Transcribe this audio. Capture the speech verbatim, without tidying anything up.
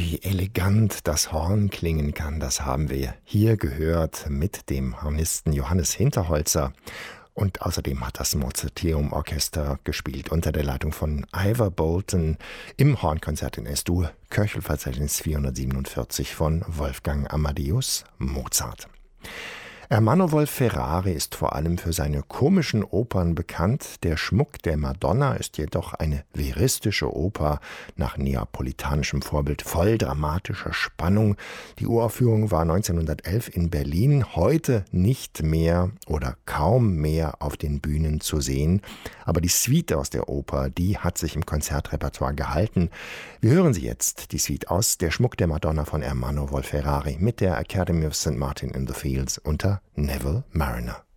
Wie elegant das Horn klingen kann, das haben wir hier gehört mit dem Hornisten Johannes Hinterholzer. Und außerdem hat das Mozarteum Orchester gespielt unter der Leitung von Ivor Bolton im Hornkonzert in S-Dur, Köchelverzeichnis vierhundertsiebenundvierzig von Wolfgang Amadeus Mozart. Ermanno Wolf-Ferrari ist vor allem für seine komischen Opern bekannt. Der Schmuck der Madonna ist jedoch eine veristische Oper nach neapolitanischem Vorbild, voll dramatischer Spannung. Die Uraufführung war neunzehnhundertelf in Berlin, heute nicht mehr oder kaum mehr auf den Bühnen zu sehen. Aber die Suite aus der Oper, die hat sich im Konzertrepertoire gehalten. Wir hören sie jetzt, die Suite aus Der Schmuck der Madonna von Ermanno Wolf-Ferrari mit der Academy of Saint Martin in the Fields unter Neville Marriner.